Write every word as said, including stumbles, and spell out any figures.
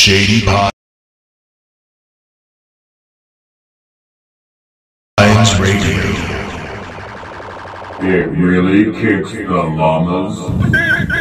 Shady Pines Radio. It really kicks the llamas.